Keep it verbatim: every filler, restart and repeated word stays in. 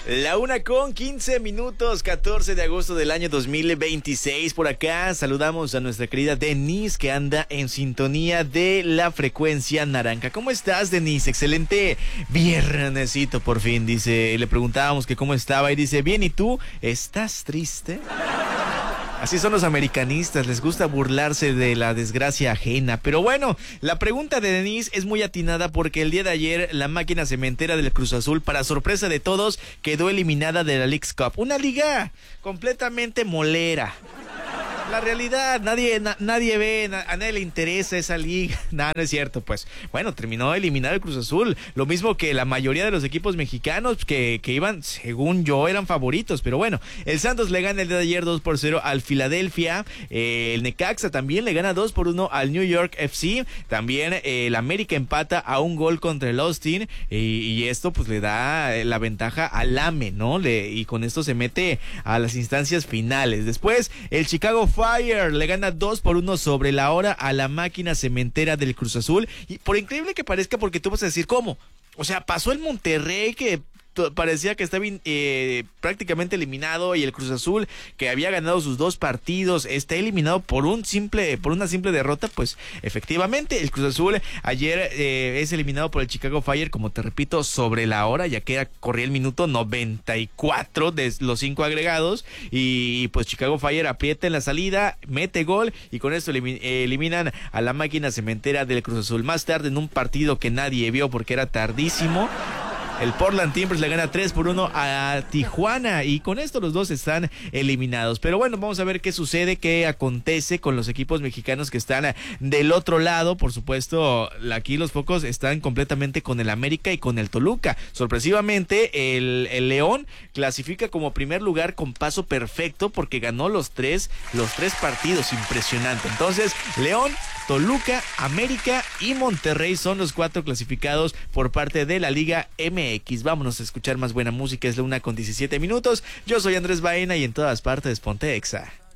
La una con quince minutos, catorce de agosto del año dos mil veintiséis. Por acá saludamos a nuestra querida Denise, que anda en sintonía de la frecuencia naranja. ¿Cómo estás, Denise? Excelente viernesito por fin, dice. Le preguntábamos que cómo estaba y dice, bien, ¿y tú? ¿Estás triste? Así son los americanistas, les gusta burlarse de la desgracia ajena. Pero bueno, la pregunta de Denise es muy atinada porque el día de ayer la máquina cementera del Cruz Azul, para sorpresa de todos, quedó eliminada de la Leagues Cup. Una liga completamente molera. La realidad, nadie na, nadie ve, na, a nadie le interesa esa liga. Nada, no es cierto, pues. Bueno, terminó eliminado el Cruz Azul. Lo mismo que la mayoría de los equipos mexicanos que, que iban, según yo, eran favoritos. Pero bueno, el Santos le gana el día de ayer dos por cero al Filadelfia. Eh, el Necaxa también le gana dos por uno al New York F C. También eh, el América empata a un gol contra el Austin. Y, y esto pues le da la ventaja al A M E, ¿no? Le, y con esto se mete a las instancias finales. Después, el Chicago Fire le gana dos por uno sobre la hora a la máquina cementera del Cruz Azul. Y por increíble que parezca, porque tú vas a decir, ¿cómo? O sea, pasó el Monterrey, que parecía que estaba eh, prácticamente eliminado, y el Cruz Azul, que había ganado sus dos partidos, está eliminado por un simple por una simple derrota. Pues efectivamente el Cruz Azul ayer eh, es eliminado por el Chicago Fire, como te repito, sobre la hora, ya que corría el minuto noventa y cuatro de los cinco agregados, y pues Chicago Fire aprieta en la salida, mete gol, y con esto elimin eliminan a la máquina cementera del Cruz Azul. Más tarde, en un partido que nadie vio porque era tardísimo, el Portland Timbers le gana tres por uno a Tijuana, y con esto los dos están eliminados. Pero bueno, vamos a ver qué sucede, qué acontece con los equipos mexicanos que están del otro lado. Por supuesto, aquí los focos están completamente con el América y con el Toluca. Sorpresivamente, el, el León clasifica como primer lugar con paso perfecto porque ganó los tres, los tres partidos. Impresionante. Entonces, León, Toluca, América y Monterrey son los cuatro clasificados por parte de la Liga M X. Vámonos a escuchar más buena música. Es la una con diecisiete minutos. Yo soy Andrés Baena y en todas partes ponte Exa.